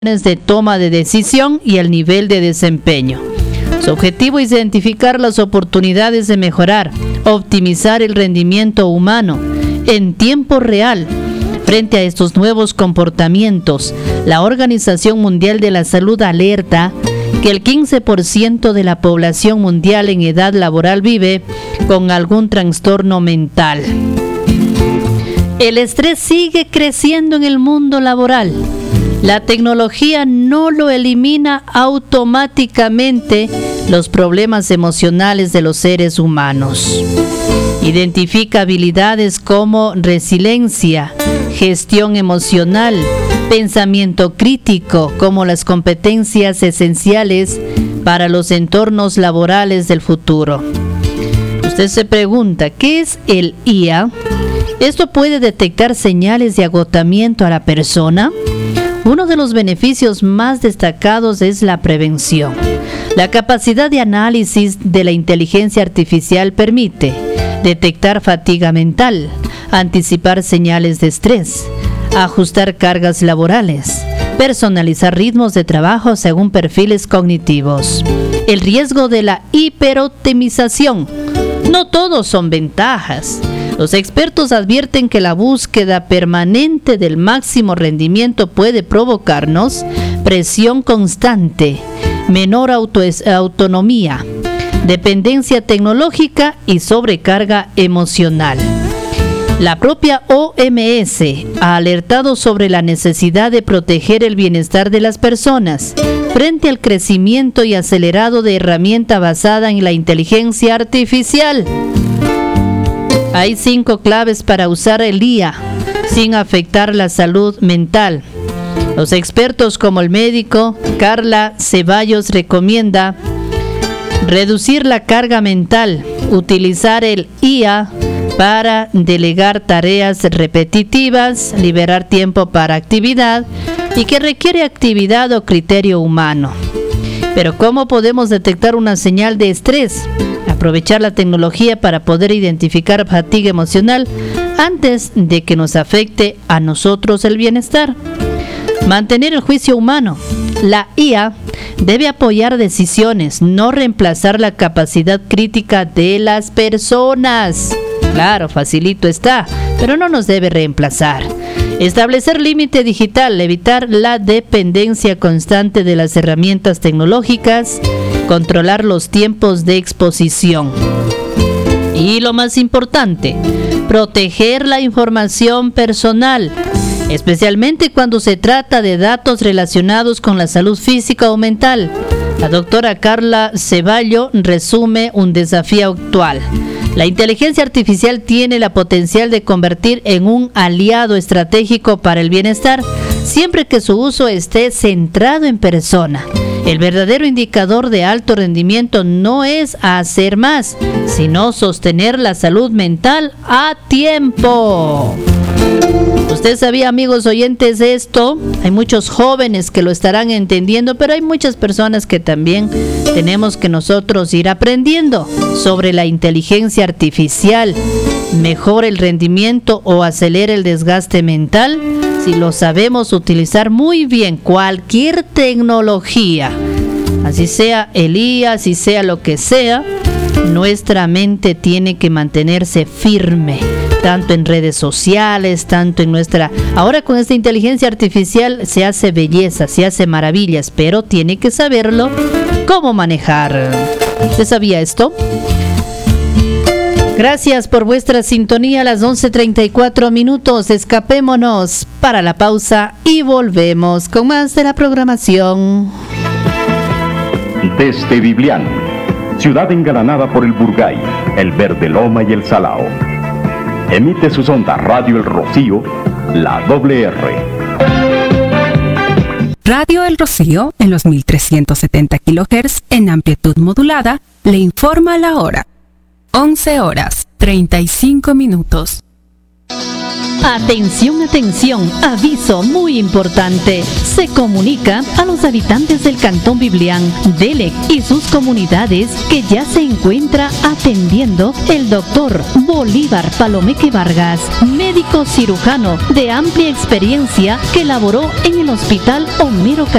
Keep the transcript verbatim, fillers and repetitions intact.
de toma de decisión y el nivel de desempeño. Su objetivo es identificar las oportunidades de mejorar, optimizar el rendimiento humano en tiempo real. Frente a estos nuevos comportamientos, la Organización Mundial de la Salud alerta que el quince por ciento de la población mundial en edad laboral vive con algún trastorno mental. El estrés sigue creciendo en el mundo laboral. La tecnología no lo elimina automáticamente los problemas emocionales de los seres humanos. Identifica habilidades como resiliencia, gestión emocional, pensamiento crítico como las competencias esenciales para los entornos laborales del futuro. Usted se pregunta, ¿qué es el I A? ¿Esto puede detectar señales de agotamiento a la persona? Uno de los beneficios más destacados es la prevención. La capacidad de análisis de la inteligencia artificial permite detectar fatiga mental, anticipar señales de estrés, ajustar cargas laborales, personalizar ritmos de trabajo según perfiles cognitivos. El riesgo de la hiperoptimización. No todos son ventajas. Los expertos advierten que la búsqueda permanente del máximo rendimiento puede provocarnos presión constante, menor auto- autonomía, dependencia tecnológica y sobrecarga emocional. La propia O M S ha alertado sobre la necesidad de proteger el bienestar de las personas frente al crecimiento y acelerado de herramienta basada en la inteligencia artificial. Hay cinco claves para usar el I A sin afectar la salud mental. Los expertos como el médico Carla Ceballos recomienda reducir la carga mental, utilizar el I A para delegar tareas repetitivas, liberar tiempo para actividad y que requiere actividad o criterio humano. Pero ¿cómo podemos detectar una señal de estrés? Aprovechar la tecnología para poder identificar fatiga emocional antes de que nos afecte a nosotros el bienestar. Mantener el juicio humano. La I A debe apoyar decisiones, no reemplazar la capacidad crítica de las personas. Claro, facilito está, pero no nos debe reemplazar. Establecer límite digital, evitar la dependencia constante de las herramientas tecnológicas, controlar los tiempos de exposición. Y lo más importante, proteger la información personal, especialmente cuando se trata de datos relacionados con la salud física o mental. La doctora Carla Ceballos resume un desafío actual. La inteligencia artificial tiene la potencial de convertir en un aliado estratégico para el bienestar, siempre que su uso esté centrado en persona. El verdadero indicador de alto rendimiento no es hacer más, sino sostener la salud mental a tiempo. ¿Usted sabía, amigos oyentes, de esto? Hay muchos jóvenes que lo estarán entendiendo, pero hay muchas personas que también tenemos que nosotros ir aprendiendo sobre la inteligencia artificial. ¿Mejora el rendimiento o acelera el desgaste mental? Si lo sabemos utilizar muy bien, cualquier tecnología, así sea el I A, así sea lo que sea, nuestra mente tiene que mantenerse firme, tanto en redes sociales, tanto en nuestra... Ahora con esta inteligencia artificial se hace belleza, se hace maravillas, pero tiene que saberlo cómo manejar. ¿Usted sabía esto? Gracias por vuestra sintonía a las once treinta y cuatro minutos. Escapémonos para la pausa y volvemos con más de la programación. Desde Biblián, ciudad engalanada por el Burgay, el Verde Loma y el Salao. Emite sus ondas Radio El Rocío, la doble R. Radio El Rocío, en los mil trescientos setenta kilohertz en amplitud modulada, le informa la hora. once horas, treinta y cinco minutos. Atención, atención, aviso muy importante. Se comunica a los habitantes del Cantón Biblián, Delec y sus comunidades que ya se encuentra atendiendo el doctor Bolívar Palomeque Vargas, médico cirujano de amplia experiencia que laboró en el Hospital Homero